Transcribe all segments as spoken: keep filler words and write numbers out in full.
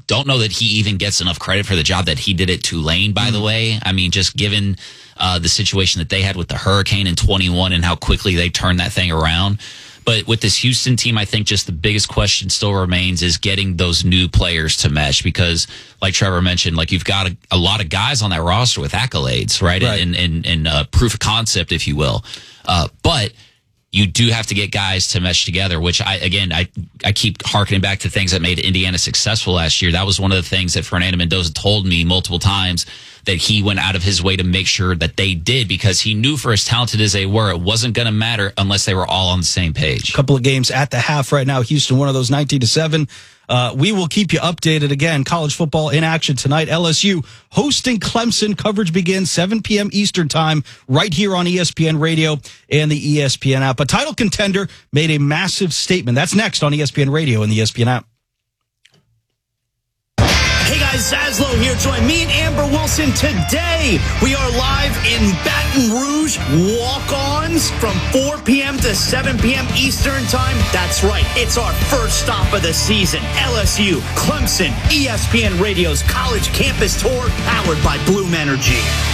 don't know that he even gets enough credit for the job that he did at Tulane, by mm. the way. I mean, just given uh, the situation that they had with the Hurricane in twenty-one and how quickly they turned that thing around. But with this Houston team, I think just the biggest question still remains is getting those new players to mesh because, like Trevor mentioned, like you've got a, a lot of guys on that roster with accolades, right? right. And, and, and uh, proof of concept, if you will. Uh, but you do have to get guys to mesh together, which I, again, I, I keep harkening back to things that made Indiana successful last year. That was one of the things that Fernando Mendoza told me multiple times that he went out of his way to make sure that they did because he knew for as talented as they were, it wasn't going to matter unless they were all on the same page. A couple of games at the half right now. Houston, one of those nineteen to seven. Uh, we will keep you updated again. College football in action tonight. L S U hosting Clemson. Coverage begins seven p.m. Eastern time right here on E S P N Radio and the E S P N app. A title contender made a massive statement. That's next on E S P N Radio and the E S P N app. Hey guys, Zaslow here. Join me and Amber Wilson today. We are live in Baton Rouge. Walk-ons from four p.m. to seven p.m. Eastern time. That's right. It's our first stop of the season. L S U, Clemson, E S P N Radio's college campus tour powered by Bloom Energy.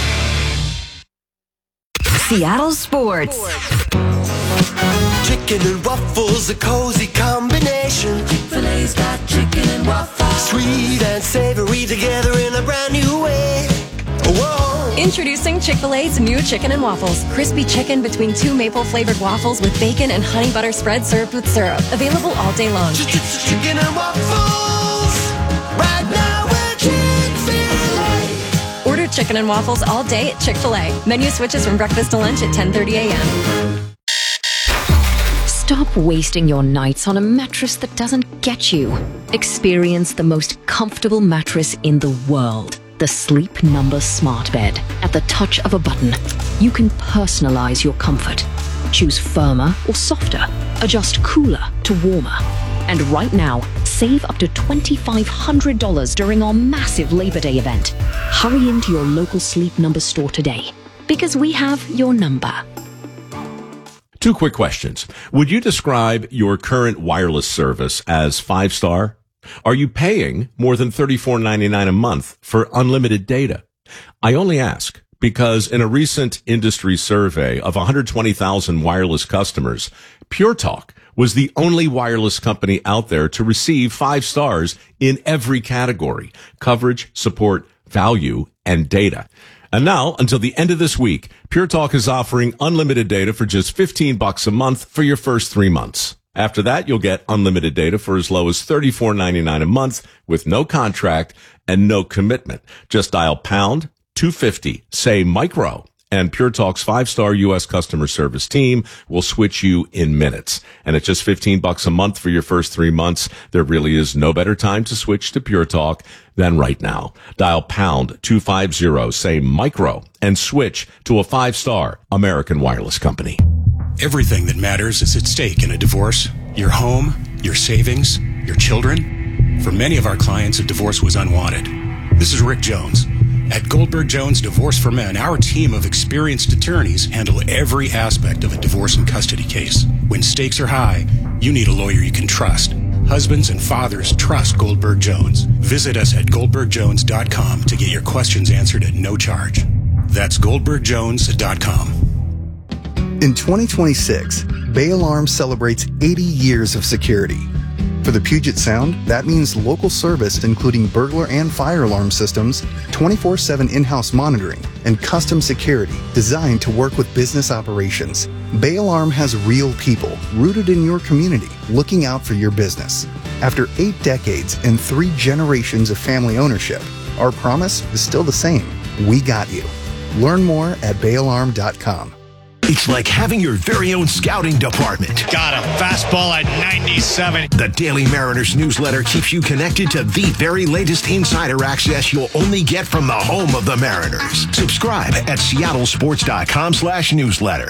Seattle Sports. Chicken and waffles, a cozy combination. Chick-fil-A's got chicken and waffles. Sweet and savory together in a brand new way. Whoa. Introducing Chick-fil-A's new chicken and waffles. Crispy chicken between two maple-flavored waffles with bacon and honey butter spread served with syrup. Available all day long. Chicken and waffles. Right now we're Chick-fil-A. Order chicken and waffles all day at Chick-fil-A. Menu switches from breakfast to lunch at ten thirty a.m. Stop wasting your nights on a mattress that doesn't get you. Experience the most comfortable mattress in the world. The Sleep Number Smart Bed. At the touch of a button, you can personalize your comfort. Choose firmer or softer. Adjust cooler to warmer. And right now, save up to two thousand five hundred dollars during our massive Labor Day event. Hurry into your local Sleep Number store today, because we have your number. Two quick questions. Would you describe your current wireless service as five-star? Are you paying more than thirty-four ninety-nine a month for unlimited data? I only ask because in a recent industry survey of one hundred twenty thousand wireless customers, Pure Talk was the only wireless company out there to receive five stars in every category: coverage, support, value, and data. And now, until the end of this week, Pure Talk is offering unlimited data for just fifteen bucks a month for your first three months. After that, you'll get unlimited data for as low as thirty-four ninety-nine a month with no contract and no commitment. Just dial pound two fifty, say micro, and Pure Talk's five-star U S customer service team will switch you in minutes. And at just fifteen bucks a month for your first three months, there really is no better time to switch to Pure Talk than right now. Dial pound two fifty, say micro, and switch to a five-star American wireless company. Everything that matters is at stake in a divorce. Your home, your savings, your children. For many of our clients, a divorce was unwanted. This is Rick Jones. At Goldberg Jones Divorce for Men, our team of experienced attorneys handle every aspect of a divorce and custody case. When stakes are high, you need a lawyer you can trust. Husbands and fathers trust Goldberg Jones. Visit us at goldberg jones dot com to get your questions answered at no charge. That's goldberg jones dot com. In twenty twenty-six, Bay Alarm celebrates eighty years of security. For the Puget Sound, that means local service including burglar and fire alarm systems, twenty-four seven in-house monitoring, and custom security designed to work with business operations. Bay Alarm has real people rooted in your community looking out for your business. After eight decades and three generations of family ownership, our promise is still the same. We got you. Learn more at bay alarm dot com. It's like having your very own scouting department. Got a fastball at ninety-seven. The Daily Mariners newsletter keeps you connected to the very latest insider access you'll only get from the home of the Mariners. Subscribe at seattle sports dot com slash newsletter.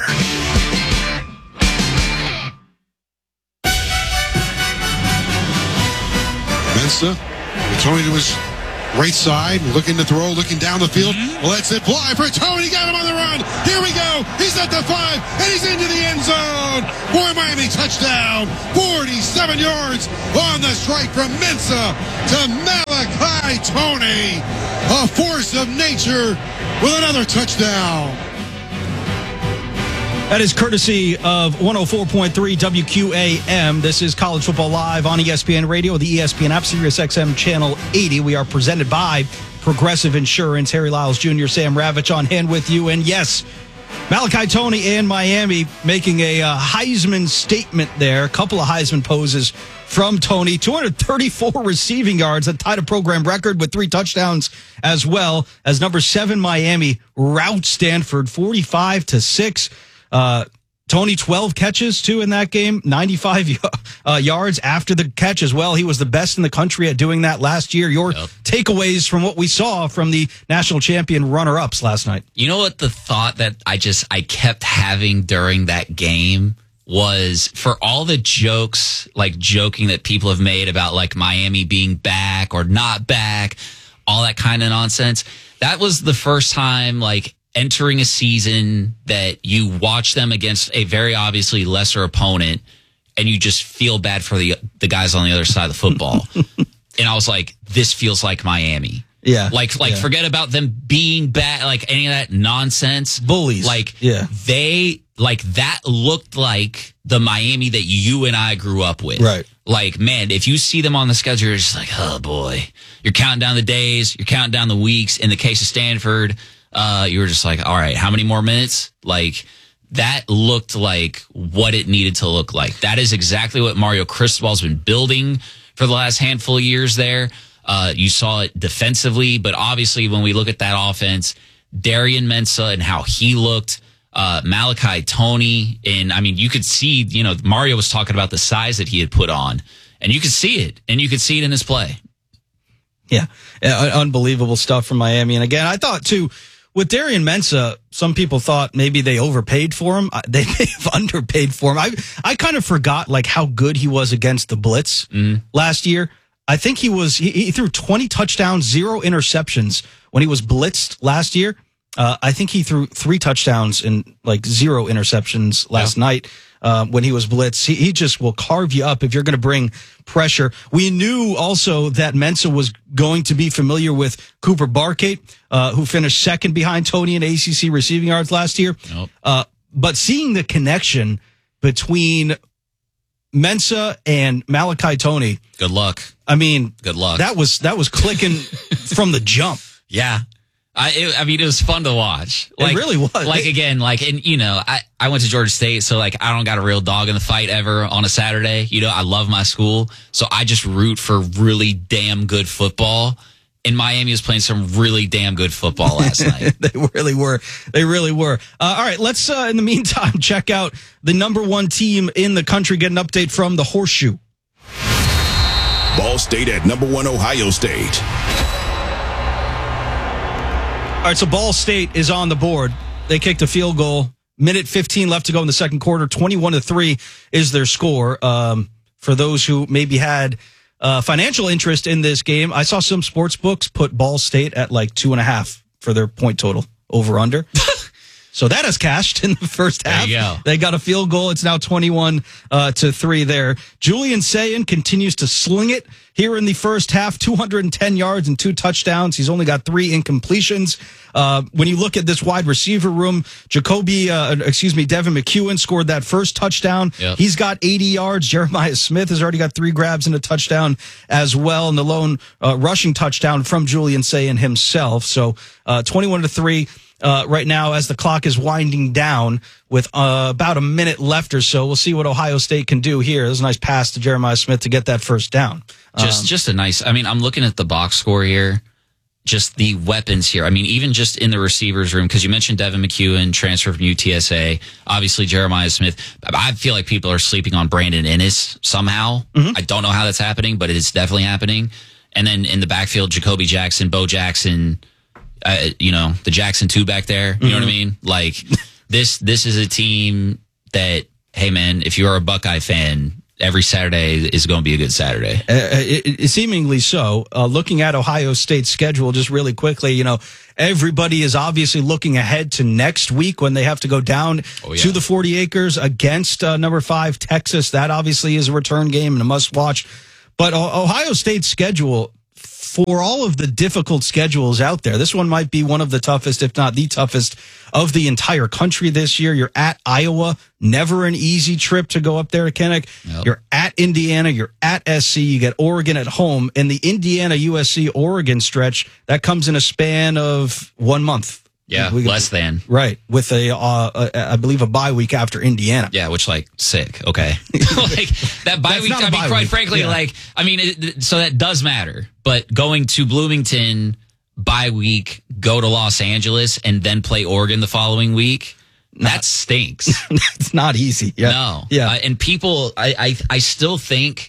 Mensa, Tony to his right side, looking to throw, looking down the field. Mm-hmm. Let's it fly for Tony. Got him on the run. Here we go. He's at the five, and he's into the end zone. For Miami, touchdown. forty-seven yards on the strike from Mensa to Malachi Tony, a force of nature, with another touchdown. That is courtesy of one oh four point three W Q A M. This is College Football Live on E S P N Radio, the E S P N app, Sirius X M Channel eighty. We are presented by Progressive Insurance. Harry Lyles Junior, Sam Ravitch on hand with you. And yes, Malachi Tony and Miami making a uh, Heisman statement there. A couple of Heisman poses from Tony. two hundred thirty-four receiving yards, that tied a program record with three touchdowns as well, as number seven Miami routs Stanford forty-five to six. Uh, Tony, twelve catches, too, in that game, ninety-five uh, yards after the catch as well. He was the best in the country at doing that last year. Your yep. takeaways from what we saw from the national champion runner-ups last night? You know what the thought that I just, I kept having during that game was, for all the jokes, like joking that people have made about like Miami being back or not back, all that kind of nonsense. That was the first time, like, entering a season that you watch them against a very obviously lesser opponent and you just feel bad for the the guys on the other side of the football. And I was like, this feels like Miami. Yeah. Like, like yeah. forget about them being bad, like any of that nonsense. Bullies. Like, yeah. they, like, that looked like the Miami that you and I grew up with. Right. Like, man, if you see them on the schedule, you're just like, oh boy. You're counting down the days, you're counting down the weeks. In the case of Stanford, Uh, you were just like, all right, how many more minutes? Like, that looked like what it needed to look like. That is exactly what Mario Cristobal's been building for the last handful of years there. Uh, you saw it defensively, but obviously when we look at that offense, Darian Mensah and how he looked, uh, Malachi Tony, and I mean, you could see, you know, Mario was talking about the size that he had put on, and you could see it, and you could see it in his play. Yeah, uh, unbelievable stuff from Miami. And again, I thought too, with Darian Mensah, some people thought maybe they overpaid for him. They may have underpaid for him. I I kind of forgot like how good he was against the blitz mm. last year. I think he was he, he threw twenty touchdowns, zero interceptions when he was blitzed last year. Uh, I think he threw three touchdowns and like zero interceptions last yeah. night uh, when he was blitzed. He, he just will carve you up if you're going to bring pressure. We knew also that Mensah was going to be familiar with Cooper Barkate, uh, who finished second behind Tony in A C C receiving yards last year. Nope. Uh, but seeing the connection between Mensah and Malachi Tony. Good luck. I mean, good luck. That was that was clicking from the jump. Yeah. I, it, I mean, it was fun to watch. Like, it really was. Like, again, like, and, you know, I, I went to Georgia State, so, like, I don't got a real dog in the fight ever on a Saturday. You know, I love my school, so I just root for really damn good football. And Miami was playing some really damn good football last night. They really were. They really were. Uh, all right, let's, uh, in the meantime, check out the number one team in the country, get an update from the Horseshoe. Ball State at number one, Ohio State. All right, so Ball State is on the board. They kicked a field goal. Minute fifteen left to go in the second quarter. twenty-one to three is their score. Um, for those who maybe had uh, financial interest in this game, I saw some sports books put Ball State at like two and a half for their point total, over under. So that has cashed in the first half. There you go. They got a field goal. It's now twenty-one uh, to three there. Julian Sayin continues to sling it here in the first half, two hundred ten yards and two touchdowns. He's only got three incompletions. Uh, when you look at this wide receiver room, Jacoby, uh, excuse me, Devin McEwen scored that first touchdown. Yep. He's got eighty yards. Jeremiah Smith has already got three grabs and a touchdown as well. And the lone uh, rushing touchdown from Julian Sayin himself. So uh, twenty-one to three. Uh, right now, as the clock is winding down with uh, about a minute left or so, we'll see what Ohio State can do here. There's a nice pass to Jeremiah Smith to get that first down. Just, um, just a nice. I mean, I'm looking at the box score here. Just the weapons here. I mean, even just in the receivers room, because you mentioned Devin McEwen, transfer from U T S A. Obviously, Jeremiah Smith. I feel like people are sleeping on Brandon Ennis somehow. Mm-hmm. I don't know how that's happening, but it is definitely happening. And then in the backfield, Jacoby Jackson, Bo Jackson. Uh, you know, the Jackson two back there. You mm-hmm. know what I mean? Like, this this is a team that, hey, man, if you are a Buckeye fan, every Saturday is going to be a good Saturday. Uh, it, it, seemingly so. Uh, looking at Ohio State's schedule just really quickly, you know, everybody is obviously looking ahead to next week when they have to go down oh, yeah. to the forty acres against uh, number five, Texas. That obviously is a return game and a must watch. But Ohio State's schedule for all of the difficult schedules out there, this one might be one of the toughest, if not the toughest, of the entire country this year. You're at Iowa, never an easy trip to go up there to Kinnick. Nope. You're at Indiana, you're at S C, you get Oregon at home, and the Indiana, U S C, Oregon stretch, that comes in a span of one month. Yeah, we, less than. Right, with a, uh, a, I believe, a bye week after Indiana. Yeah, which, like, sick, okay. Like, that bye week, I mean, quite week. frankly, yeah. like, I mean, it, so that does matter. But going to Bloomington, bye week, go to Los Angeles, and then play Oregon the following week, not, that stinks. It's not easy. Yeah. No. Yeah. Uh, and people, I, I, I still think,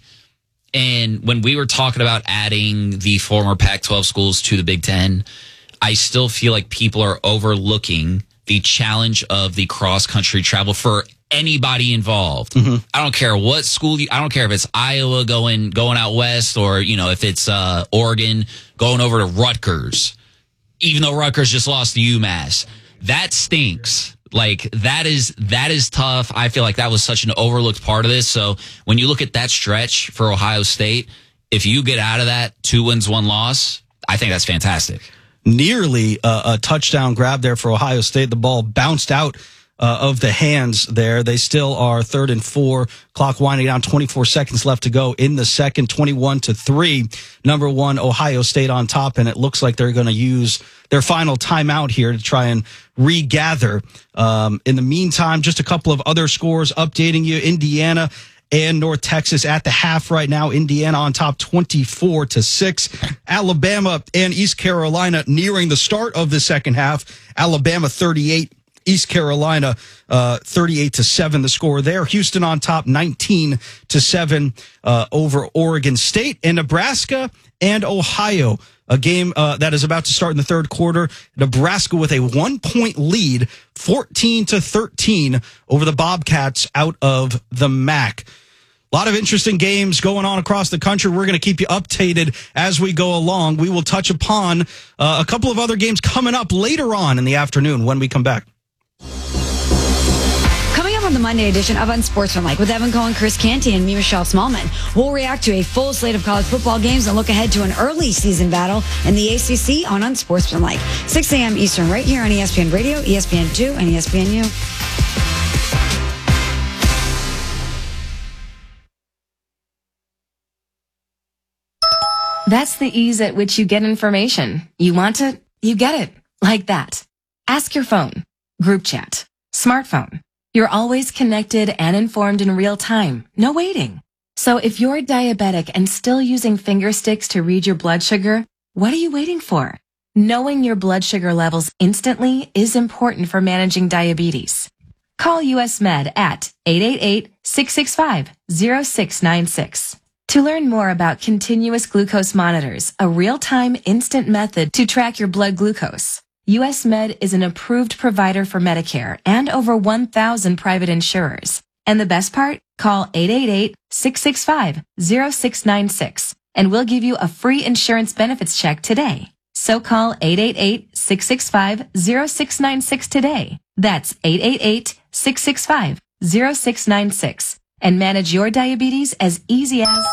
and when we were talking about adding the former Pac twelve schools to the Big Ten, I still feel like people are overlooking the challenge of the cross-country travel for anybody involved. Mm-hmm. I don't care what school you, I don't care if it's Iowa going going out west or, you know, if it's uh, Oregon going over to Rutgers, even though Rutgers just lost to UMass. That stinks. Like, that is that is tough. I feel like that was such an overlooked part of this. So when you look at that stretch for Ohio State, if you get out of that two wins, one loss, I think that's fantastic. Nearly a, a touchdown grab there for Ohio State. The ball bounced out uh, of the hands there. They still are third and four. Clock winding down, twenty-four seconds left to go in the second, twenty-one to three. Number one, Ohio State on top, and it looks like they're going to use their final timeout here to try and regather. Um, in the meantime, just a couple of other scores updating you. Indiana and North Texas at the half right now. Indiana on top twenty-four to six. Alabama and East Carolina nearing the start of the second half. Alabama thirty-eight, East Carolina uh, thirty-eight to seven the score there. Houston on top nineteen to seven uh, over Oregon State. And Nebraska and Ohio, a game uh, that is about to start in the third quarter. Nebraska with a one-point lead, fourteen to thirteen over the Bobcats out of the M A C. A lot of interesting games going on across the country. We're going to keep you updated as we go along. We will touch upon uh, a couple of other games coming up later on in the afternoon when we come back. Coming up on the Monday edition of Unsportsmanlike with Evan Cohen, Chris Canty, and me, Michelle Smallman, we'll react to a full slate of college football games and look ahead to an early season battle in the A C C on Unsportsmanlike. six a.m. Eastern right here on E S P N Radio, E S P N two, and E S P N U. That's the ease at which you get information. You want it, you get it. Like that. Ask your phone. Group chat. Smartphone. You're always connected and informed in real time. No waiting. So if you're diabetic and still using finger sticks to read your blood sugar, what are you waiting for? Knowing your blood sugar levels instantly is important for managing diabetes. Call U S Med at eight eight eight, six six five, zero six nine six. To learn more about continuous glucose monitors, a real-time instant method to track your blood glucose, U S Med is an approved provider for Medicare and over one thousand private insurers. And the best part? Call eight eight eight, six six five, zero six nine six and we'll give you a free insurance benefits check today. So call eight eight eight, six six five, zero six nine six today. That's eight eight eight, six six five, zero six nine six. And manage your diabetes as easy as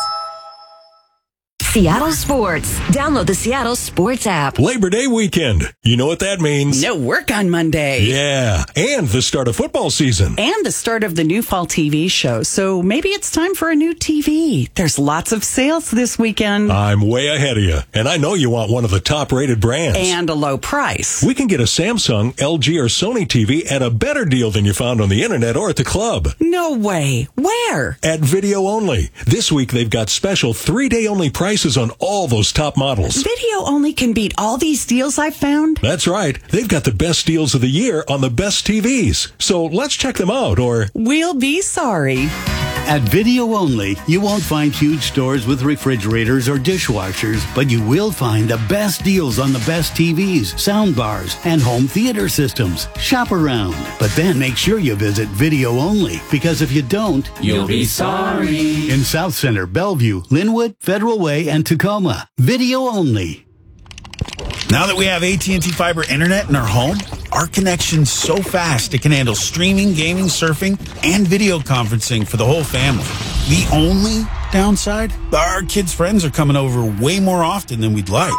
Seattle Sports. Download the Seattle Sports app. Labor Day weekend. You know what that means. No work on Monday. Yeah. And the start of football season. And the start of the new fall T V show. So maybe it's time for a new T V. There's lots of sales this weekend. I'm way ahead of you. And I know you want one of the top rated brands. And a low price. We can get a Samsung, L G, or Sony T V at a better deal than you found on the internet or at the club. No way. Where? At Video Only. This week they've got special three-day only prices on all those top models. Video Only can beat all these deals I've found? That's right. They've got the best deals of the year on the best T Vs. So let's check them out, or we'll be sorry. At Video Only, you won't find huge stores with refrigerators or dishwashers, but you will find the best deals on the best T Vs, soundbars, and home theater systems. Shop around, but then make sure you visit Video Only, because if you don't, you'll be sorry. In South Center, Bellevue, Linwood, Federal Way, and Tacoma. Video Only. Now that we have A T and T Fiber Internet in our home, our connection's so fast it can handle streaming, gaming, surfing, and video conferencing for the whole family. The only downside? Our kids' friends are coming over way more often than we'd like.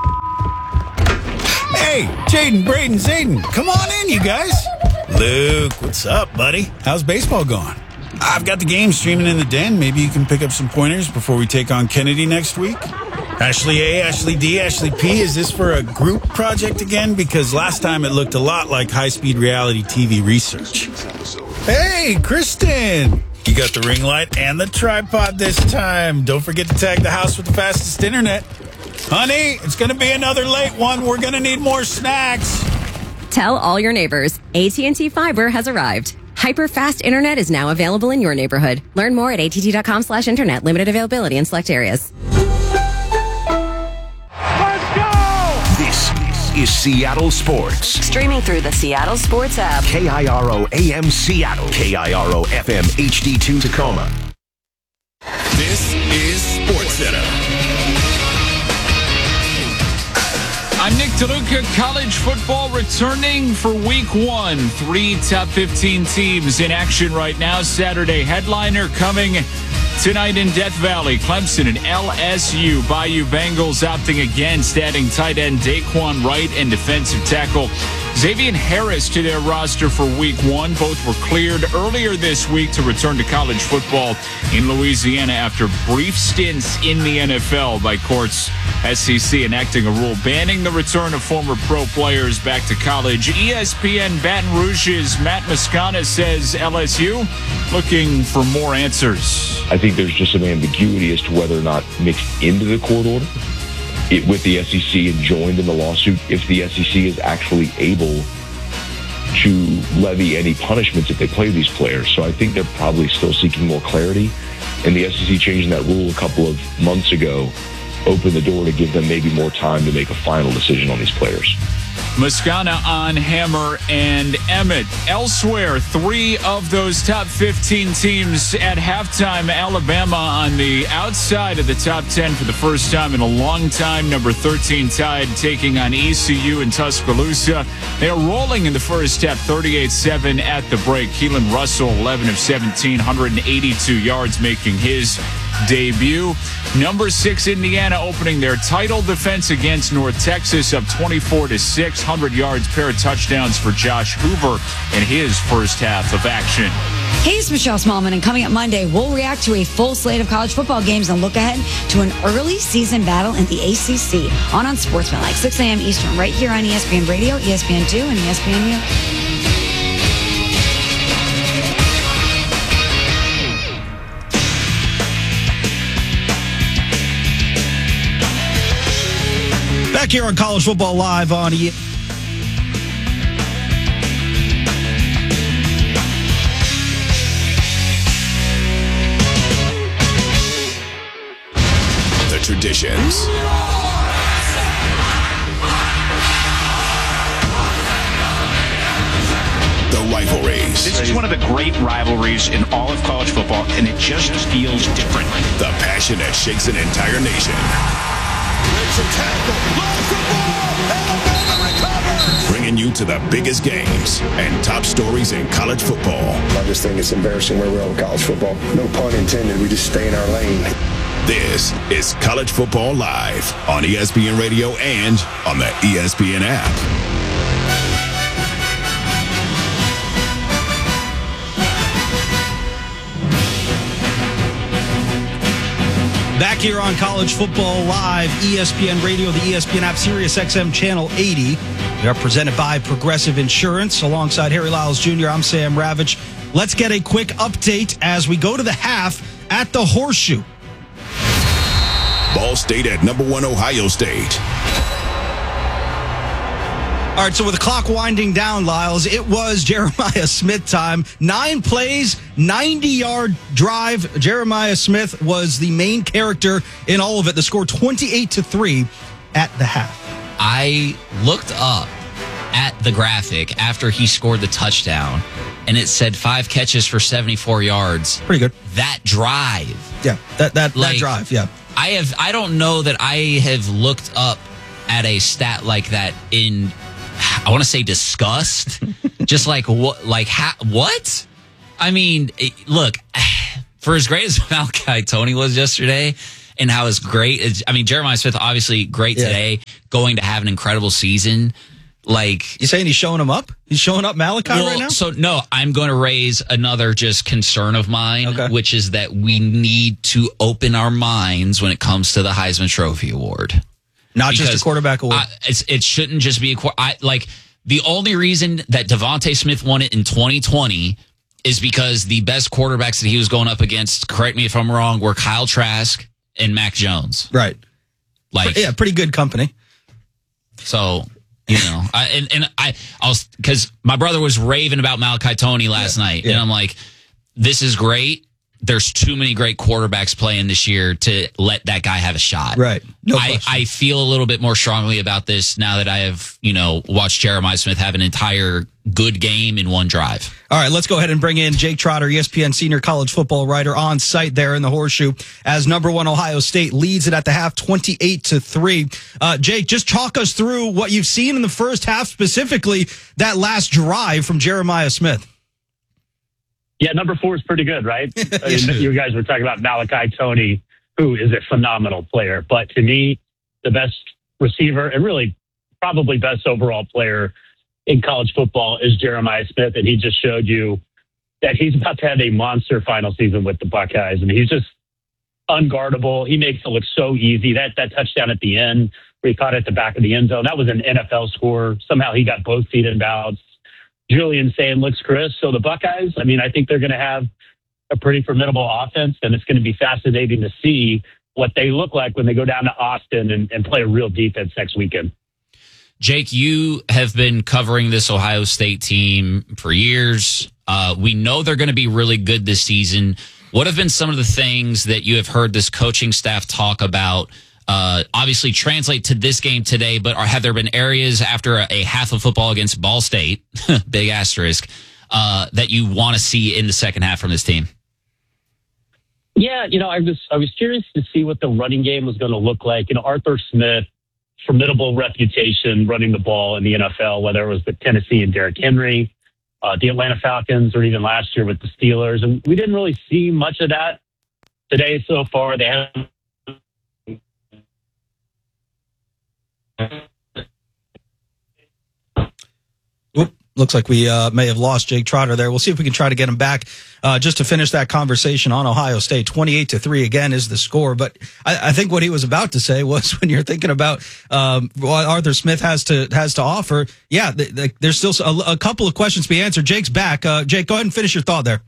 Hey, Jaden, Braden, Zayden, come on in, you guys. Luke, what's up, buddy? How's baseball going? I've got the game streaming in the den. Maybe you can pick up some pointers before we take on Kennedy next week. Ashley A, Ashley D, Ashley P, is this for a group project again? Because last time it looked a lot like high-speed reality T V research. Hey, Kristen! You got the ring light and the tripod this time. Don't forget to tag the house with the fastest internet. Honey, it's going to be another late one. We're going to need more snacks. Tell all your neighbors, A T and T Fiber has arrived. Hyper-fast internet is now available in your neighborhood. Learn more at att.com slash internet. Limited availability in select areas. This is Seattle Sports. Streaming through the Seattle Sports app. K I R O A M Seattle. K I R O F M H D two Tacoma. This is SportsCenter. I'm Nick DeLuca. College football returning for week one. Three top fifteen teams in action right now. Saturday headliner coming tonight in Death Valley. Clemson and L S U. Bayou Bengals opting against adding tight end Daquan Wright and defensive tackle Xavier Harris to their roster for week one. Both were cleared earlier this week to return to college football in Louisiana after brief stints in the N F L by courts. S E C enacting a rule banning the return of former pro players back to college. E S P N Baton Rouge's Matt Moscona says L S U looking for more answers. I think there's just some ambiguity as to whether or not mixed into the court order it, with the S E C and joined in the lawsuit, if the S E C is actually able to levy any punishments if they play these players. So I think they're probably still seeking more clarity. And the S E C changing that rule a couple of months ago opened the door to give them maybe more time to make a final decision on these players. Moscona on Hammer and Emmett. Elsewhere, three of those top fifteen teams at halftime. Alabama on the outside of the top ten for the first time in a long time. Number thirteen Tide taking on E C U in Tuscaloosa. They are rolling in the first half, thirty-eight seven at the break. Keelan Russell, eleven of seventeen, one hundred eighty-two yards, making his debut. Number six Indiana opening their title defense against North Texas, up twenty-four to six, one hundred yards, pair of touchdowns for Josh Hoover in his first half of action. Hey, it's Michelle Smallman, and coming up Monday, we'll react to a full slate of college football games and look ahead to an early season battle in the A C C on Unsportsmanlike, six a.m. Eastern, right here on E S P N Radio, E S P N two, and E S P N U. Back here on College Football Live on E! The traditions. The rivalries. This is one of the great rivalries in all of college football, and it just feels different. The passion that shakes an entire nation. Bringing you to the biggest games and top stories in college football. I just think it's embarrassing where we're at with college football. No pun intended. We just stay in our lane. This is College Football Live on E S P N Radio and on the E S P N app. Back here on College Football Live, E S P N Radio, the E S P N app, Sirius X M Channel eighty. They are presented by Progressive Insurance. Alongside Harry Lyles Junior, I'm Sam Ravitch. Let's get a quick update as we go to the half at the Horseshoe. Ball State at number one Ohio State. All right, so with the clock winding down, Lyles, it was Jeremiah Smith time. Nine plays, ninety-yard drive. Jeremiah Smith was the main character in all of it. The score twenty-eight to three at the half. I looked up at the graphic after he scored the touchdown, and it said five catches for seventy-four yards. Pretty good. That drive. Yeah, that that, like, that drive, yeah. I have. I don't know that I have looked up at a stat like that in, I want to say disgust. Just like what, like ha, what? I mean, it, look, for as great as Malachi Tony was yesterday and how as great as, I mean, Jeremiah Smith, obviously great yeah. today, going to have an incredible season. Like, you saying he's showing him up? He's showing up Malachi well, right now? So, no, I'm going to raise another just concern of mine, okay. which is that we need to open our minds when it comes to the Heisman Trophy Award. Not because just a quarterback award. I, it's, it shouldn't just be a quarterback. Like, the only reason that Devontae Smith won it in twenty twenty is because the best quarterbacks that he was going up against, correct me if I'm wrong, were Kyle Trask and Mac Jones. Right. Like, yeah, pretty good company. So... You know, I, and, and I, I was, because my brother was raving about Malachi Tony last yeah, night, yeah. and I'm like, this is great. There's too many great quarterbacks playing this year to let that guy have a shot. Right. No I, I feel a little bit more strongly about this now that I have, you know, watched Jeremiah Smith have an entire good game in one drive. All right, let's go ahead and bring in Jake Trotter, E S P N senior college football writer, on site there in the Horseshoe as number one Ohio State leads it at the half twenty-eight to three. Uh, Jake, just talk us through what you've seen in the first half, specifically that last drive from Jeremiah Smith. Yeah, number four is pretty good, right? I mean, you guys were talking about Malachi Tony, who is a phenomenal player. But to me, the best receiver and really probably best overall player in college football is Jeremiah Smith. And he just showed you that he's about to have a monster final season with the Buckeyes. And he's just unguardable. He makes it look so easy. That that touchdown at the end where he caught it at the back of the end zone, that was an N F L score. Somehow he got both feet in bounds. Julian saying looks Chris. So the Buckeyes, I mean, I think they're going to have a pretty formidable offense, and it's going to be fascinating to see what they look like when they go down to Austin and, and play a real defense next weekend. Jake, you have been covering this Ohio State team for years. Uh, we know they're going to be really good this season. What have been some of the things that you have heard this coaching staff talk about? Uh, obviously translate to this game today, but are, have there been areas after a, a half of football against Ball State, big asterisk, uh, that you want to see in the second half from this team? Yeah, you know, I was I was curious to see what the running game was going to look like. You know, Arthur Smith, formidable reputation running the ball in the N F L, whether it was with Tennessee and Derrick Henry, uh, the Atlanta Falcons, or even last year with the Steelers. And we didn't really see much of that today so far. They haven't. Oop, looks like we uh, may have lost Jake Trotter there. We'll see if we can try to get him back uh, just to finish that conversation on Ohio State. twenty-eight to three again is the score. But I, I think what he was about to say was when you're thinking about um, what Arthur Smith has to has to offer, yeah, th- th- there's still a, a couple of questions to be answered. Jake's back. Uh, Jake, go ahead and finish your thought there.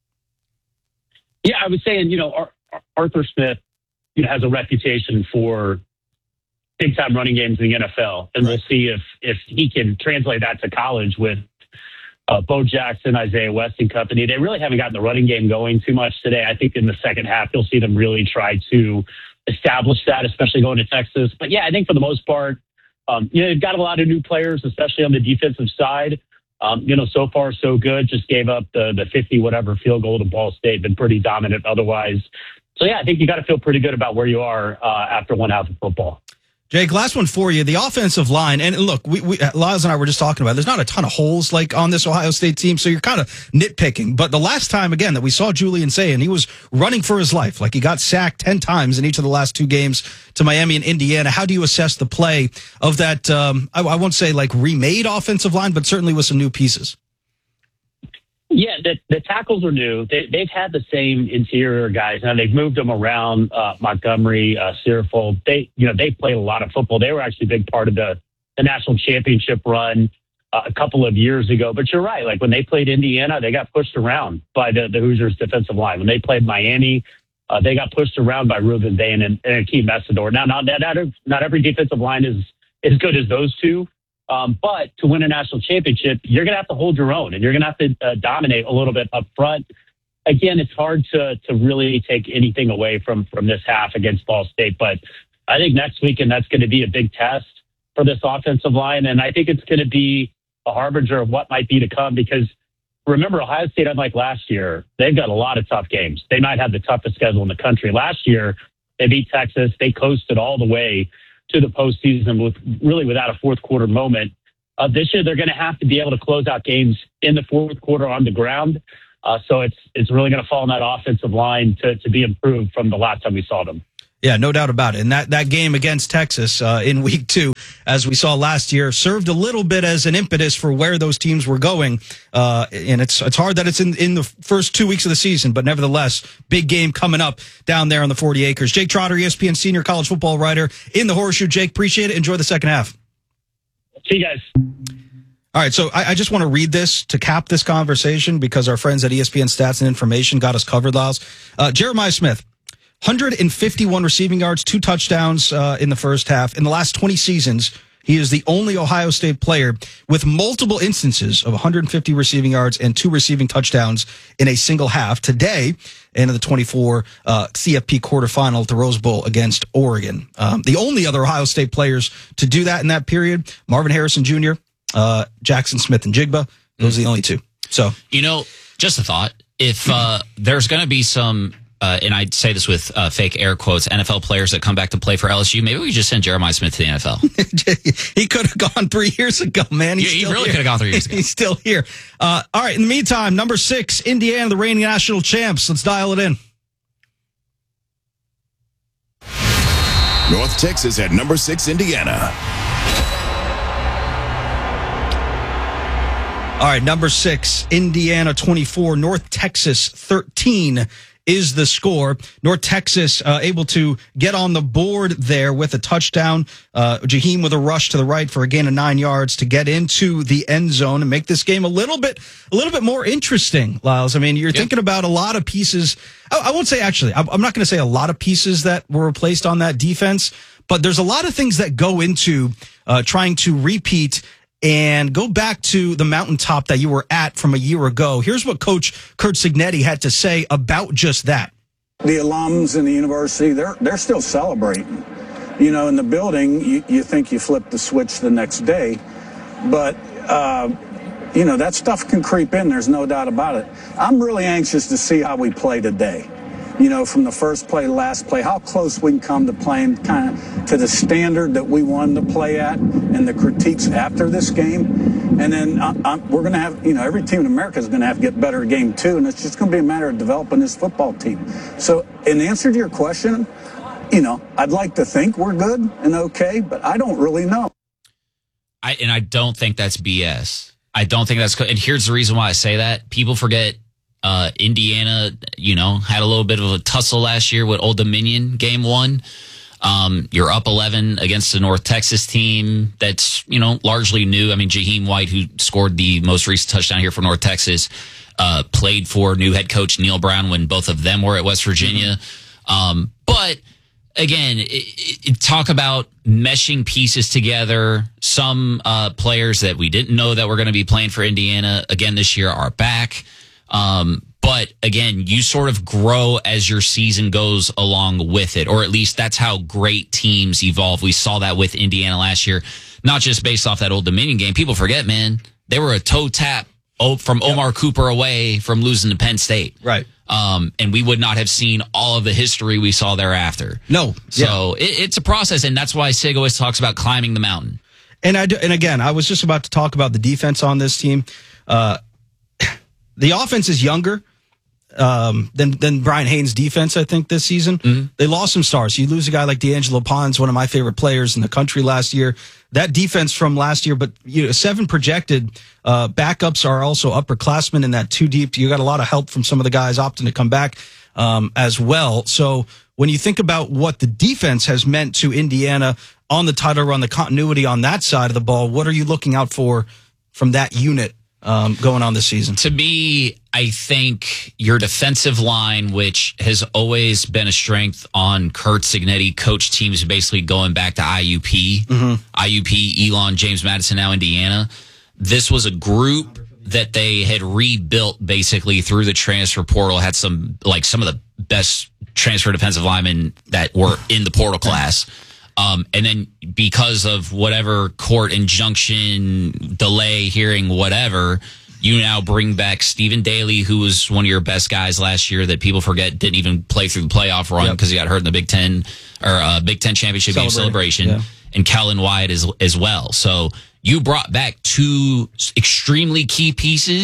Yeah, I was saying, you know, Ar- Arthur Smith you know, has a reputation for big time running games in the N F L. And we'll see if, if he can translate that to college with uh, Bo Jackson, Isaiah West and company. They really haven't gotten the running game going too much today. I think in the second half, you'll see them really try to establish that, especially going to Texas. But yeah, I think for the most part, um, you know, they've got a lot of new players, especially on the defensive side. Um, you know, so far so good. Just gave up the, the fifty whatever field goal to Ball State, been pretty dominant otherwise. So yeah, I think you got to feel pretty good about where you are uh, after one half of football. Jake, last one for you. The offensive line, and look, we, we Lyles and I were just talking about, there's not a ton of holes like on this Ohio State team, so you're kind of nitpicking. But the last time, again, that we saw Julian Sayin, he was running for his life. Like he got sacked ten times in each of the last two games to Miami and Indiana. How do you assess the play of that, um, I, I won't say like remade offensive line, but certainly with some new pieces? Yeah, the, the tackles are new. They, they've had the same interior guys. Now they've moved them around. Uh, Montgomery, uh, Searfold. They, you know, they played a lot of football. They were actually a big part of the, the national championship run uh, a couple of years ago. But you're right. Like when they played Indiana, they got pushed around by the, the Hoosiers defensive line. When they played Miami, uh, they got pushed around by Ruben Bain and, and Akeem Messidor. Now, not, not, not every defensive line is as good as those two. Um, but to win a national championship, you're going to have to hold your own, and you're going to have to uh, dominate a little bit up front. Again, it's hard to to really take anything away from from this half against Ball State, but I think next weekend that's going to be a big test for this offensive line, and I think it's going to be a harbinger of what might be to come because remember, Ohio State, unlike last year, they've got a lot of tough games. They might have the toughest schedule in the country. Last year, they beat Texas. They coasted all the way to the postseason with really without a fourth quarter moment. Uh, this year, they're going to have to be able to close out games in the fourth quarter on the ground. Uh, so it's it's really going to fall on that offensive line to, to be improved from the last time we saw them. Yeah, no doubt about it. And that, that game against Texas uh, in week two, as we saw last year, served a little bit as an impetus for where those teams were going. Uh, and it's it's hard that it's in, in the first two weeks of the season, but nevertheless, big game coming up down there on the forty acres. Jake Trotter, E S P N senior college football writer in the Horseshoe. Jake, appreciate it. Enjoy the second half. See you guys. All right, so I, I just want to read this to cap this conversation because our friends at E S P N Stats and Information got us covered, Lyles. Uh, Jeremiah Smith. one hundred fifty-one receiving yards, two touchdowns uh, in the first half. In the last twenty seasons, he is the only Ohio State player with multiple instances of one hundred fifty receiving yards and two receiving touchdowns in a single half. Today, in the twenty-four uh, C F P quarterfinal at the Rose Bowl against Oregon. Um, the only other Ohio State players to do that in that period, Marvin Harrison Junior, uh, Jackson Smith and Jigba. Those are the only two. So, you know, just a thought. If uh, there's going to be some... Uh, and I say this with uh, fake air quotes, N F L players that come back to play for L S U, maybe we just send Jeremiah Smith to the N F L. He could have gone three years ago, man. He's yeah, he really could have gone three years ago. He's still here. Uh, all right, in the meantime, number six, Indiana, the reigning national champs. Let's dial it in. North Texas at number six, Indiana. All right, number six, Indiana twenty-four, North Texas thirteen. Is the score. North Texas uh, able to get on the board there with a touchdown. Uh, Jaheim with a rush to the right for a gain of nine yards to get into the end zone and make this game a little bit, a little bit more interesting, Lyles. I mean, you're yep. thinking about a lot of pieces. I, I won't say actually, I'm not going to say a lot of pieces that were replaced on that defense, but there's a lot of things that go into uh, trying to repeat and go back to the mountaintop that you were at from a year ago. Here's what Coach Curt Cignetti had to say about just that. The alums in the university, they're they're still celebrating. You know, in the building, you, you think you flip the switch the next day, but, uh, you know, that stuff can creep in. There's no doubt about it. I'm really anxious to see how we play today. You know, from the first play to last play, how close we can come to playing kind of to the standard that we wanted to play at and the critiques after this game. And then uh, uh, we're going to have, you know, every team in America is going to have to get better at game two, and it's just going to be a matter of developing this football team. So in answer to your question, you know, I'd like to think we're good and okay, but I don't really know. I And I don't think that's B S. I don't think that's, and here's the reason why I say that. People forget Uh, Indiana, you know, had a little bit of a tussle last year with Old Dominion game one. Um, you're up eleven against the North Texas team that's, you know, largely new. I mean, Jaheim White, who scored the most recent touchdown here for North Texas, uh, played for new head coach Neil Brown when both of them were at West Virginia. Um, but again, it, it, talk about meshing pieces together. Some uh, players that we didn't know that were going to be playing for Indiana again this year are back. Um, but again, you sort of grow as your season goes along with it, or at least that's how great teams evolve. We saw that with Indiana last year, not just based off that Old Dominion game. People forget, man, they were a toe tap from Omar yep. Cooper away from losing to Penn State. Right. Um, and we would not have seen all of the history we saw thereafter. No. So yeah. it, it's a process, and that's why Sig always talks about climbing the mountain. And I do, and again, I was just about to talk about the defense on this team. Uh, The offense is younger um, than than Brian Haynes' defense, I think, this season. Mm-hmm. They lost some stars. You lose a guy like D'Angelo Pons, one of my favorite players in the country last year. That defense from last year, but you know, seven projected uh, backups are also upperclassmen in that two deep. You got a lot of help from some of the guys opting to come back um, as well. So when you think about what the defense has meant to Indiana on the title run, the continuity on that side of the ball, what are you looking out for from that unit Um, going on this season? To me, I think your defensive line, which has always been a strength on Curt Cignetti, coach teams basically going back to I U P, mm-hmm. I U P, Elon, James Madison, now Indiana. This was a group that they had rebuilt basically through the transfer portal, had some, like some of the best transfer defensive linemen that were in the portal class. Um, and then because of whatever court injunction, delay, hearing, whatever, you now bring back Stephen Daly, who was one of your best guys last year that people forget didn't even play through the playoff run because yep. he got hurt in the Big Ten or uh, Big Ten championship game celebration, yeah. and Kellen Wyatt as, as well. So you brought back two extremely key pieces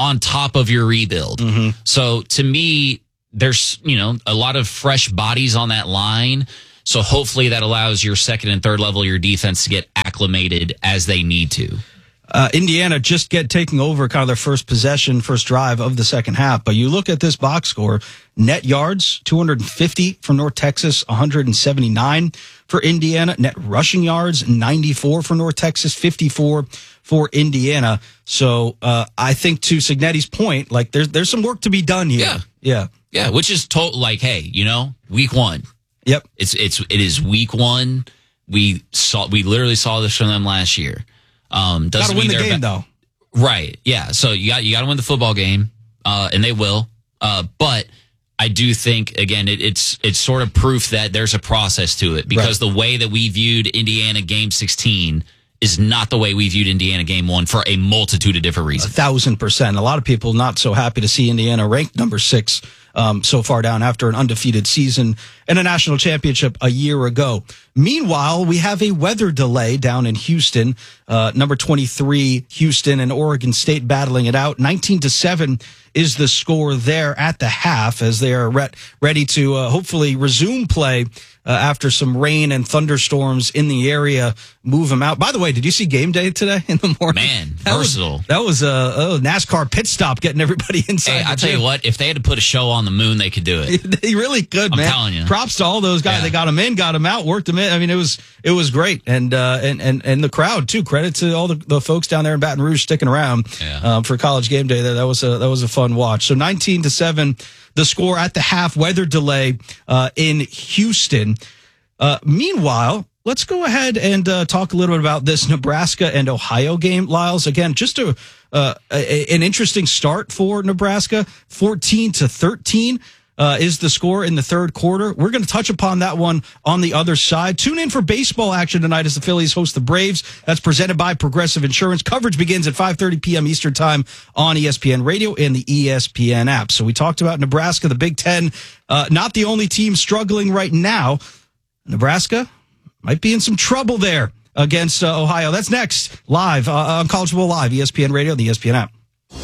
on top of your rebuild. Mm-hmm. So to me, there's, you know, a lot of fresh bodies on that line. So hopefully that allows your second and third level, your defense to get acclimated as they need to. Uh, Indiana just get taking over kind of their first possession, first drive of the second half. But you look at this box score, net yards, two hundred fifty for North Texas, one hundred seventy-nine for Indiana. Net rushing yards, ninety-four for North Texas, fifty-four for Indiana. So uh, I think to Signetti's point, like there's there's some work to be done here. Yeah. Yeah. Yeah. Which is total, like, hey, you know, week one. Yep. It's, it's, it is week one. We saw, we literally saw this from them last year. Um, doesn't Gotta win mean the game, ba- though. Right. Yeah. So you got, you got to win the football game, uh, and they will. Uh, but I do think, again, it, it's, it's sort of proof that there's a process to it, because right. the way that we viewed Indiana game sixteen is not the way we viewed Indiana game one for a multitude of different reasons. A thousand percent. A lot of people not so happy to see Indiana ranked number six um, so far down after an undefeated season and a national championship a year ago. Meanwhile, we have a weather delay down in Houston. Uh, number twenty-three, Houston and Oregon State battling it out. nineteen to seven is the score there at the half as they are re- ready to uh, hopefully resume play uh, after some rain and thunderstorms in the area move them out. By the way, did you see game day today in the morning? Man, that versatile. Was, that was a, a NASCAR pit stop getting everybody inside. Hey, I'll tell you what, if they had to put a show on the moon, they could do it. They really could, I'm man. I'm telling you. Props to all those guys. Yeah. They got them in, got them out, worked them in. I mean, it was it was great. And uh, and, and and the crowd, too. Credit to all the, the folks down there in Baton Rouge sticking around yeah. um, for college game day. That, that was a that was a fun watch. So nineteen to seven, the score at the half, weather delay uh, in Houston. Uh, meanwhile, let's go ahead and uh, talk a little bit about this Nebraska and Ohio game, Lyles. Again, just a, uh, a an interesting start for Nebraska, fourteen to thirteen. Uh, is the score in the third quarter. We're going to touch upon that one on the other side. Tune in for baseball action tonight as the Phillies host the Braves. That's presented by Progressive Insurance. Coverage begins at five thirty p.m. Eastern Time on E S P N Radio and the E S P N app. So we talked about Nebraska, the Big Ten, uh, not the only team struggling right now. Nebraska might be in some trouble there against uh, Ohio. That's next, live uh, on College Football Live, E S P N Radio and the E S P N app.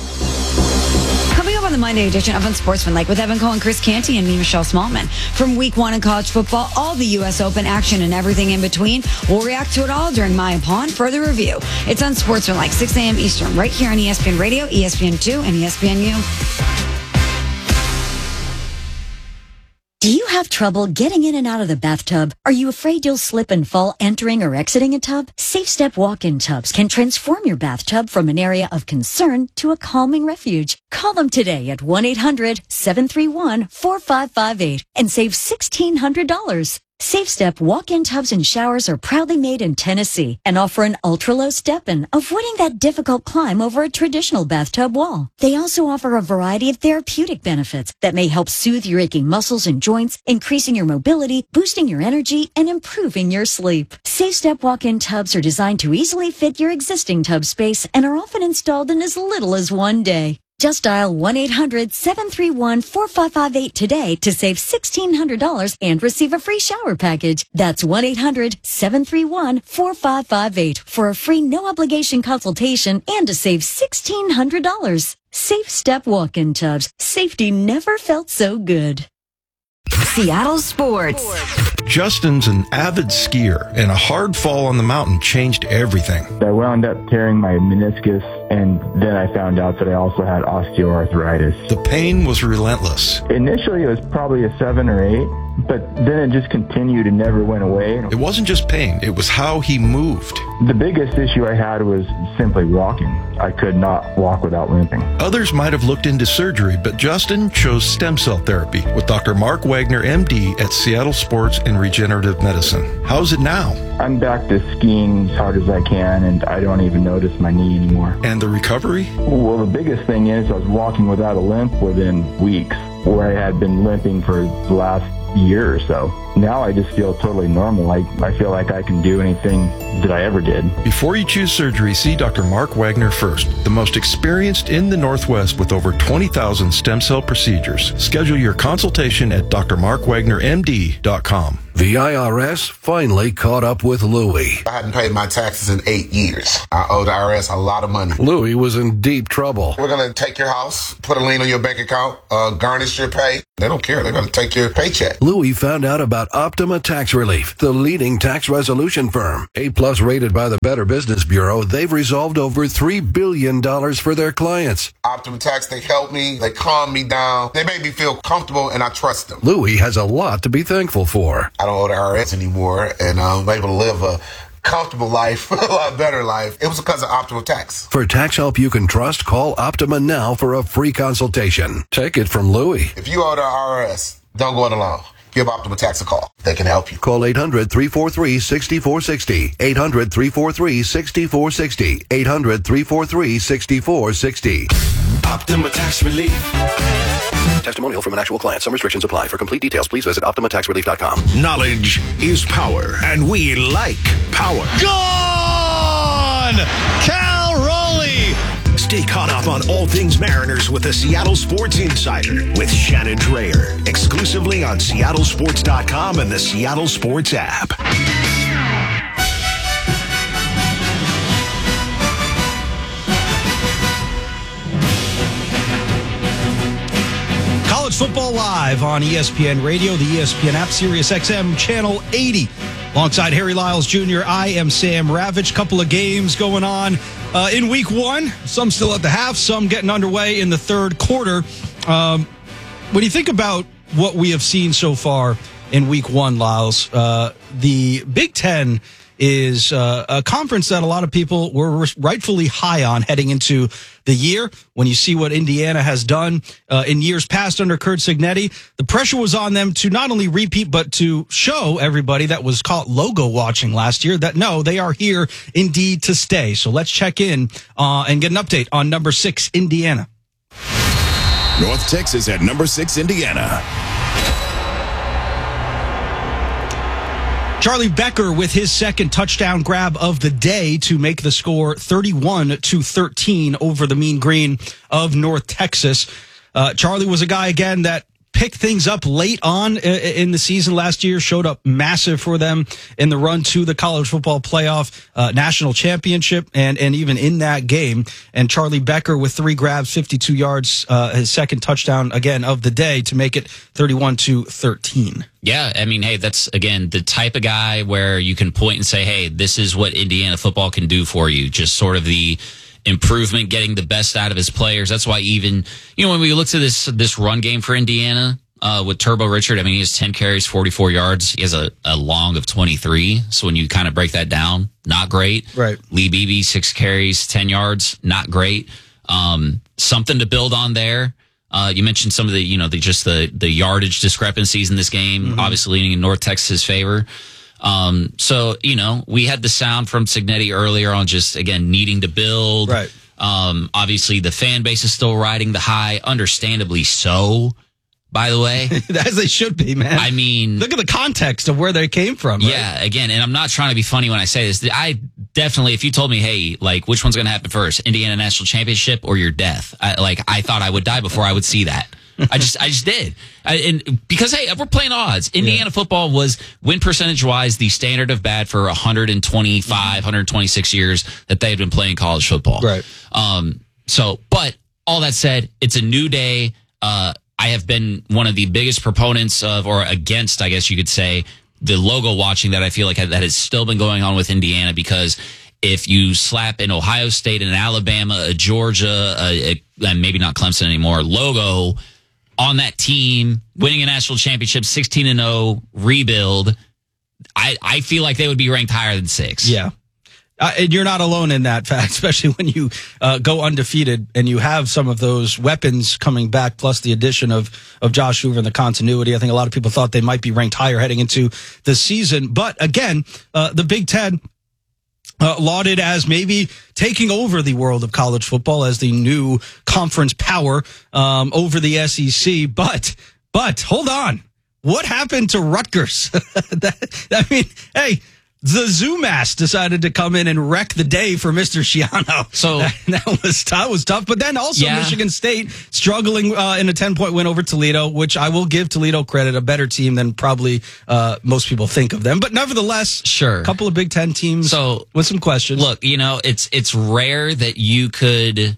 On the Monday edition of Unsportsmanlike with Evan Cohen, Chris Canty, and me, Michelle Smallman. From week one in college football, all the U S Open action and everything in between. We'll react to it all during My Upon Further Review. It's Unsportsmanlike, six a.m. Eastern, right here on E S P N Radio, E S P N two, and E S P N U. Do you have trouble getting in and out of the bathtub? Are you afraid you'll slip and fall entering or exiting a tub? SafeStep walk-in tubs can transform your bathtub from an area of concern to a calming refuge. Call them today at one eight hundred seven three one four five five eight and save sixteen hundred dollars. SafeStep walk-in tubs and showers are proudly made in Tennessee and offer an ultra-low step-in, avoiding that difficult climb over a traditional bathtub wall. They also offer a variety of therapeutic benefits that may help soothe your aching muscles and joints, increasing your mobility, boosting your energy, and improving your sleep. SafeStep walk-in tubs are designed to easily fit your existing tub space and are often installed in as little as one day. Just dial one eight hundred seven three one four five five eight today to save sixteen hundred dollars and receive a free shower package. That's one eight hundred seven three one four five five eight for a free no-obligation consultation and to save sixteen hundred dollars. Safe Step walk-in tubs. Safety never felt so good. Seattle Sports. Justin's an avid skier, and a hard fall on the mountain changed everything. I wound up tearing my meniscus, and then I found out that I also had osteoarthritis. The pain was relentless. Initially, it was probably a seven or eight, but then it just continued and never went away. It wasn't just pain, it was how he moved. The biggest issue I had was simply walking. I could not walk without limping. Others might have looked into surgery, but Justin chose stem cell therapy with Doctor Mark Wagner, M D, at Seattle Sports and Regenerative Medicine. How's it now? I'm back to skiing as hard as I can, and I don't even notice my knee anymore. And the recovery? Well, the biggest thing is I was walking without a limp within weeks, where I had been limping for the last year or so. Now I just feel totally normal. I, I feel like I can do anything that I ever did. Before you choose surgery, see Doctor Mark Wagner first, the most experienced in the Northwest with over twenty thousand stem cell procedures. Schedule your consultation at D R mark wagner M D dot com. The I R S finally caught up with Louie. I hadn't paid my taxes in eight years. I owe the I R S a lot of money. Louie was in deep trouble. We're going to take your house, put a lien on your bank account, uh, garnish your pay. They don't care. They're going to take your paycheck. Louie found out about Optima Tax Relief, the leading tax resolution firm. A-plus rated by the Better Business Bureau, they've resolved over three billion dollars for their clients. Optima Tax, they help me. They calm me down. They make me feel comfortable, and I trust them. Louie has a lot to be thankful for. I don't owe the I R S anymore, and I'm able to live a comfortable life, a lot better life. It was because of Optima Tax. For tax help you can trust, call Optima now for a free consultation. Take it from Louie. If you owe the I R S, don't go it alone. Give Optima Tax a call. They can help you. Call eight hundred, three four three, six four six zero. eight hundred, three four three, six four six zero. eight hundred, three four three, six four six zero. Optima Tax Relief. Testimonial from an actual client. Some restrictions apply. For complete details, please visit optima tax relief dot com. Knowledge is power, and we like power. Gone! Cal Raleigh! Stay caught up on all things Mariners with the Seattle Sports Insider with Shannon Drayer. Exclusively on Seattle Sports dot com and the Seattle Sports app. College Football Live on E S P N Radio, the E S P N app, Sirius X M, Channel eighty. Alongside Harry Lyles Junior, I am Sam Ravitch. Couple of games going on uh, in week one. Some still at the half, some getting underway in the third quarter. Um, when you think about what we have seen so far in week one, Lyles, uh, the Big Ten is uh, a conference that a lot of people were rightfully high on heading into the year. When you see what Indiana has done uh, in years past under Curt Cignetti, the pressure was on them to not only repeat, but to show everybody that was caught logo watching last year that, no, they are here indeed to stay. So let's check in uh, and get an update on number six, Indiana. North Texas at number six, Indiana. Charlie Becker with his second touchdown grab of the day to make the score thirty-one to thirteen over the Mean Green of North Texas. Uh, Charlie was a guy, again, that picked things up late on in the season last year, showed up massive for them in the run to the college football playoff uh, national championship, and, and even in that game. And Charlie Becker with three grabs, fifty-two yards, uh, his second touchdown, again, of the day to make it thirty-one to thirteen. Yeah, I mean, hey, that's, again, the type of guy where you can point and say, hey, this is what Indiana football can do for you. Just sort of the improvement, getting the best out of his players. That's why even, you know, when we look to this this run game for Indiana uh, with Turbo Richard, I mean, he has ten carries, forty-four yards. He has a, a long of twenty-three. So when you kind of break that down, not great. Right. Lee Beebe, six carries, ten yards, not great. Um, something to build on there. Uh, you mentioned some of the, you know, the, just the, the yardage discrepancies in this game, mm-hmm. obviously leaning in North Texas' favor. Um, so, you know, we had the sound from Cignetti earlier on just, again, needing to build. Right. Um, obviously the fan base is still riding the high, understandably so, by the way. As they should be, man. I mean, look at the context of where they came from. Right? Yeah. Again, and I'm not trying to be funny when I say this. I definitely, if you told me, hey, like, which one's going to happen first, Indiana National Championship or your death? I, like, I thought I would die before I would see that. I just, I just did. I, and because, hey, we're playing odds. Indiana yeah. football was, win percentage wise, the standard of bad for one hundred twenty-five, one hundred twenty-six years that they had been playing college football. Right. Um, so, but all that said, it's a new day. Uh, I have been one of the biggest proponents of, or against, I guess you could say, the logo watching that I feel like that has still been going on with Indiana, because if you slap an Ohio State, an Alabama, a Georgia, a, a, and maybe not Clemson anymore, logo on that team, winning a national championship, sixteen and oh, rebuild, I, I feel like they would be ranked higher than six. Yeah. Uh, and you're not alone in that fact, especially when you uh, go undefeated and you have some of those weapons coming back, plus the addition of, of Josh Hoover and the continuity. I think a lot of people thought they might be ranked higher heading into the season. But again, uh, the Big Ten Uh, lauded as maybe taking over the world of college football as the new conference power um, over the S E C. But, but hold on. What happened to Rutgers? that, I mean, hey, the Zoomass decided to come in and wreck the day for Mister Schiano. So that, that was that was tough. But then also yeah. Michigan State struggling uh, in a ten-point win over Toledo, which I will give Toledo credit, a better team than probably uh, most people think of them. But nevertheless, sure, a couple of Big Ten teams so, with some questions. Look, you know, it's it's rare that you could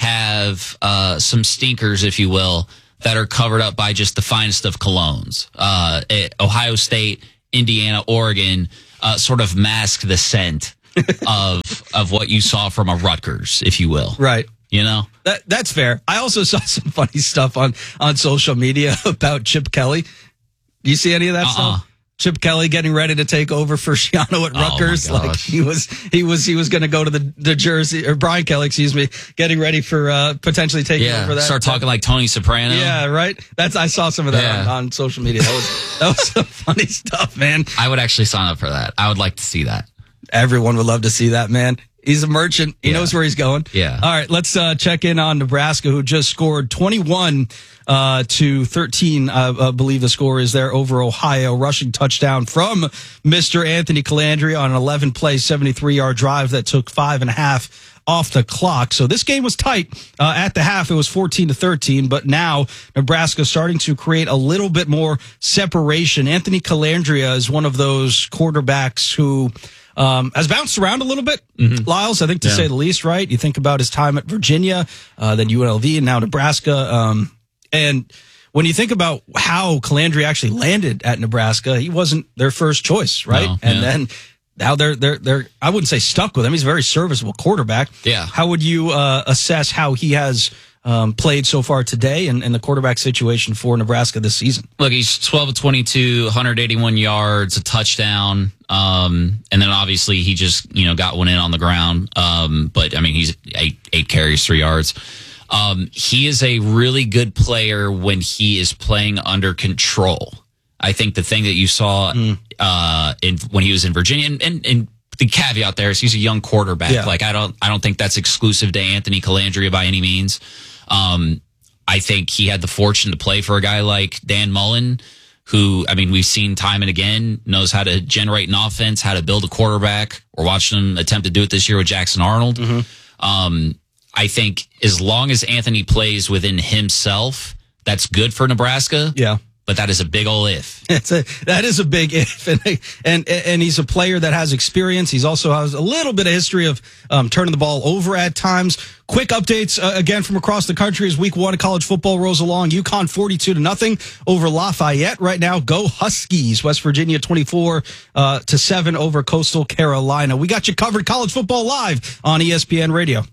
have uh, some stinkers, if you will, that are covered up by just the finest of colognes. Uh, it, Ohio State, Indiana, Oregon uh, sort of mask the scent of of what you saw from a Rutgers, if you will. Right. You know? That That's fair. I also saw some funny stuff on, on social media about Chip Kelly. Do you see any of that uh-uh. stuff? Chip Kelly getting ready to take over for Schiano at Rutgers. Oh like he was, he was, he was going to go to the, the Jersey, or Brian Kelly, excuse me, getting ready for uh, potentially taking yeah, over that. Start talking like Tony Soprano. Yeah, right. That's I saw some of that yeah. on, on social media. That was that was some funny stuff, man. I would actually sign up for that. I would like to see that. Everyone would love to see that, man. He's a merchant. He yeah. knows where he's going. Yeah. All right, let's uh, check in on Nebraska, who just scored twenty-one uh, to thirteen. Uh, I believe the score is there over Ohio. Rushing touchdown from Mister Anthony Calandria on an eleven play, seventy-three yard drive that took five and a half off the clock. So this game was tight. Uh, at the half, it was fourteen to thirteen, but now Nebraska starting to create a little bit more separation. Anthony Calandria is one of those quarterbacks who Um, has bounced around a little bit, mm-hmm. Lyles, I think to yeah. say the least, right? You think about his time at Virginia, uh, then U N L V, and now Nebraska. Um, and when you think about how Calandria actually landed at Nebraska, he wasn't their first choice, right? No, and yeah. then now they're, they're, they're, I wouldn't say stuck with him. He's a very serviceable quarterback. Yeah. How would you, uh, assess how he has, Um, played so far today and, and the quarterback situation for Nebraska this season? Look, he's twelve of twenty-two, one hundred eighty-one yards, a touchdown. Um, and then obviously he just, you know, got one in on the ground. Um, but I mean, he's eight, eight carries, three yards. Um, he is a really good player when he is playing under control. I think the thing that you saw, mm. uh, in, when he was in Virginia and, and, and the caveat there is he's a young quarterback. Yeah. Like I don't, I don't think that's exclusive to Anthony Calandria by any means. Um, I think he had the fortune to play for a guy like Dan Mullen, who, I mean, we've seen time and again, knows how to generate an offense, how to build a quarterback. We're watching him attempt to do it this year with Jackson Arnold. Mm-hmm. Um, I think as long as Anthony plays within himself, that's good for Nebraska. Yeah. But that is a big ol' if. It's a, that is a big if. And, and, and he's a player that has experience. He's also has a little bit of history of um, turning the ball over at times. Quick updates, uh, again, from across the country as week one of college football rolls along. UConn forty-two to nothing over Lafayette right now. Go Huskies. West Virginia twenty-four uh, to seven over Coastal Carolina. We got you covered. College football live on E S P N Radio.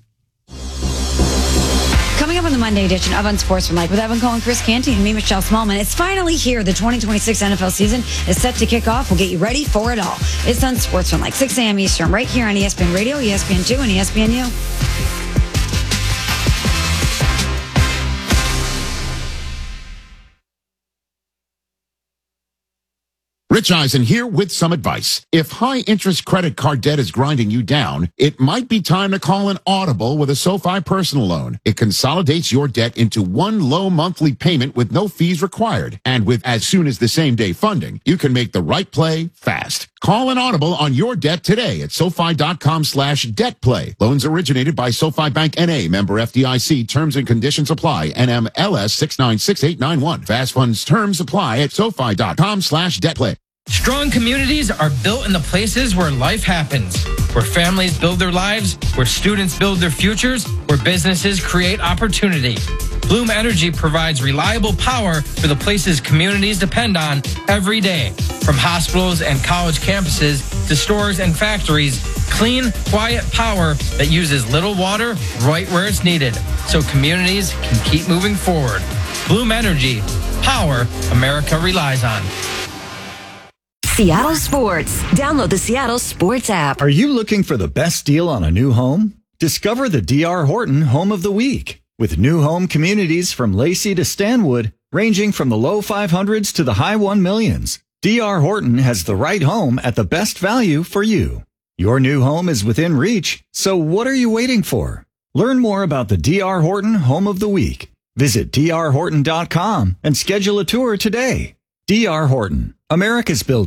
Coming up on the Monday edition of Unsportsmanlike with Evan Cohen, Chris Canty, and me, Michelle Smallman. It's finally here. The twenty twenty-six N F L season is set to kick off. We'll get you ready for it all. It's Unsportsmanlike, six a.m. Eastern, right here on E S P N Radio, E S P N two, and E S P N U. Rich Eisen here with some advice. If high-interest credit card debt is grinding you down, it might be time to call an Audible with a SoFi personal loan. It consolidates your debt into one low monthly payment with no fees required. And with as soon as the same-day funding, you can make the right play fast. Call an Audible on your debt today at SoFi.com slash debt play. Loans originated by SoFi Bank N A, member F D I C. Terms and conditions apply. N M L S six nine six eight nine one. Fast funds terms apply at SoFi.com slash debt play. Strong communities are built in the places where life happens, where families build their lives, where students build their futures, where businesses create opportunity. Bloom Energy provides reliable power for the places communities depend on every day. From hospitals and college campuses to stores and factories, clean, quiet power that uses little water right where it's needed, so communities can keep moving forward. Bloom Energy, power America relies on. Seattle Sports. Download the Seattle Sports app. Are you looking for the best deal on a new home? Discover the D R Horton Home of the Week. With new home communities from Lacey to Stanwood, ranging from the low five hundreds to the high one millions, D R Horton has the right home at the best value for you. Your new home is within reach, so what are you waiting for? Learn more about the D R Horton Home of the Week. Visit D R horton dot com and schedule a tour today. D R Horton, America's builder.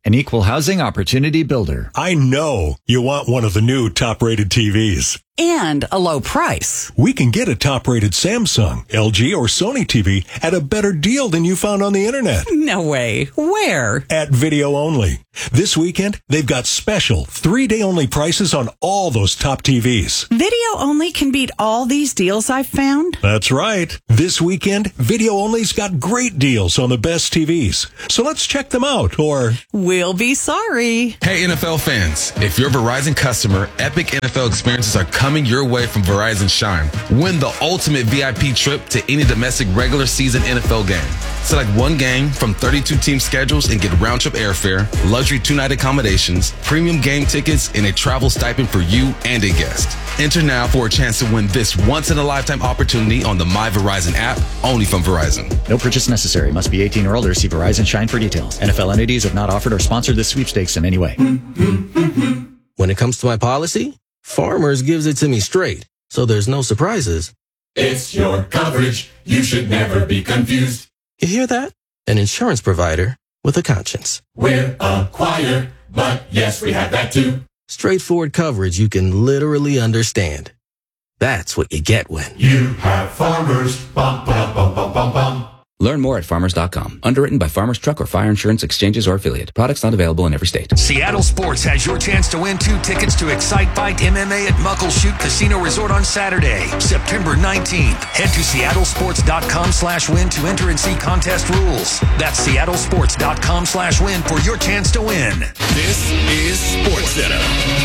an equal housing opportunity builder. I know you want one of the new top-rated T Vs. And a low price. We can get a top-rated Samsung, L G, or Sony T V at a better deal than you found on the internet. No way. Where? At Video Only. This weekend, they've got special three-day only prices on all those top T Vs. Video Only can beat all these deals I've found? That's right. This weekend, Video Only's got great deals on the best T Vs. So let's check them out, or... We'll be sorry. Hey, N F L fans. If you're a Verizon customer, epic N F L experiences are coming your way from Verizon Shine. Win the ultimate V I P trip to any domestic regular season N F L game. Select one game from thirty-two team schedules and get round-trip airfare, luxury two-night accommodations, premium game tickets, and a travel stipend for you and a guest. Enter now for a chance to win this once-in-a-lifetime opportunity on the My Verizon app, only from Verizon. No purchase necessary. Must be eighteen or older. See Verizon Shine for details. N F L entities have not offered or sponsored this sweepstakes in any way. When it comes to my policy, Farmers gives it to me straight, so there's no surprises. It's your coverage. You should never be confused. You hear that? An insurance provider with a conscience. We're a choir, but yes, we have that too. Straightforward coverage you can literally understand. That's what you get when you have Farmers. Bum, bum, bum, bum, bum, bum. Learn more at farmers dot com. Underwritten by Farmers Truck or Fire Insurance Exchanges or affiliate. Products not available in every state. Seattle Sports has your chance to win two tickets to Excite Fight M M A at Muckleshoot Casino Resort on Saturday, September nineteenth. Head to seattle sports dot com slash win to enter and see contest rules. That's seattle sports dot com slash win for your chance to win. This is SportsCenter.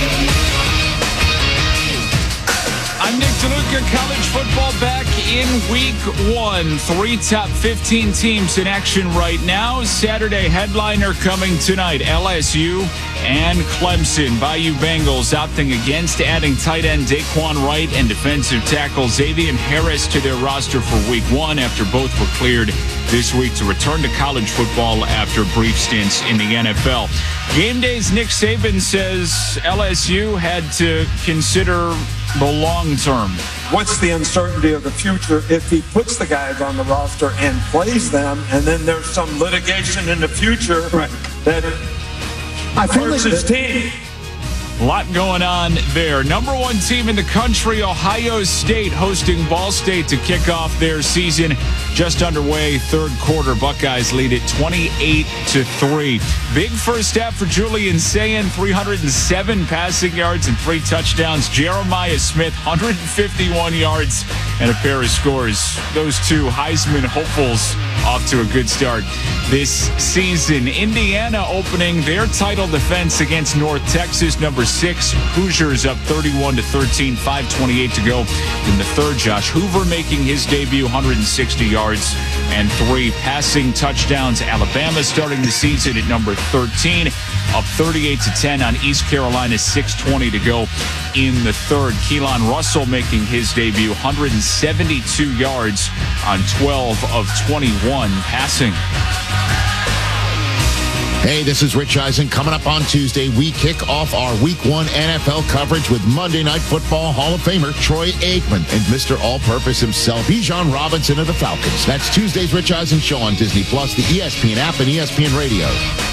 I'm Nick DeLuca. College football back in week one. Three top fifteen teams in action right now. Saturday headliner coming tonight. L S U and Clemson. Bayou Bengals opting against adding tight end Daquan Wright and defensive tackle Xavier Harris to their roster for week one after both were cleared this week to return to college football after brief stints in the N F L. Game Day's Nick Saban says L S U had to consider the long term. What's the uncertainty of the future if he puts the guys on the roster and plays them, and then there's some litigation in the future right. that I hurts his team? A lot going on there. Number one team in the country, Ohio State, hosting Ball State to kick off their season. Just underway, third quarter. Buckeyes lead it twenty-eight to three. Big first half for Julian Sayin, three hundred seven passing yards and three touchdowns. Jeremiah Smith, one hundred fifty-one yards and a pair of scores. Those two Heisman hopefuls off to a good start this season. Indiana opening their title defense against North Texas, number six. Hoosiers up thirty-one to thirteen, five twenty-eight to go in the third. Josh Hoover making his debut, one hundred sixty yards and three passing touchdowns. Alabama starting the season at number thirteen, up thirty-eight to ten on East Carolina, six twenty to go in the third. Keelan Russell making his debut, one hundred seventy-two yards on twelve of twenty-one passing. Hey, this is Rich Eisen. Coming up on Tuesday, we kick off our Week one N F L coverage with Monday Night Football Hall of Famer Troy Aikman and Mister All-Purpose himself, Bijan Robinson of the Falcons. That's Tuesday's Rich Eisen Show on Disney Plus, the E S P N app, and E S P N Radio.